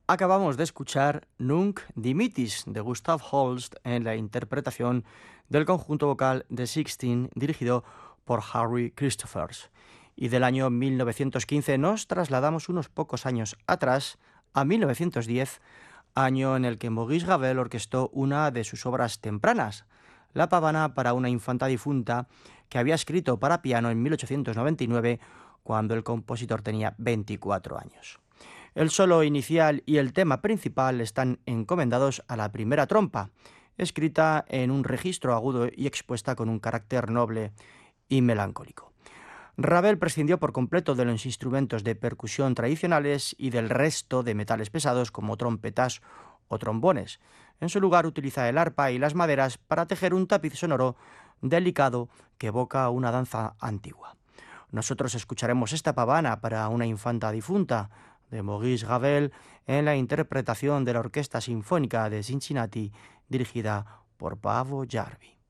Acabamos de escuchar Nunc Dimittis de Gustav Holst en la interpretación del conjunto vocal de Sixteen dirigido por Harry Christophers. Y del año 1915 nos trasladamos unos pocos años atrás, a 1910, año en el que Maurice Ravel orquestó una de sus obras tempranas, la pavana para una infanta difunta que había escrito para piano en 1899, cuando el compositor tenía 24 años. El solo inicial y el tema principal están encomendados a la primera trompa, escrita en un registro agudo y expuesta con un carácter noble y melancólico. Ravel prescindió por completo de los instrumentos de percusión tradicionales y del resto de metales pesados como trompetas o trombones. En su lugar utiliza el arpa y las maderas para tejer un tapiz sonoro delicado que evoca una danza antigua. Nosotros escucharemos esta pavana para una infanta difunta de Maurice Ravel en la interpretación de la Orquesta Sinfónica de Cincinnati dirigida por Paavo Järvi.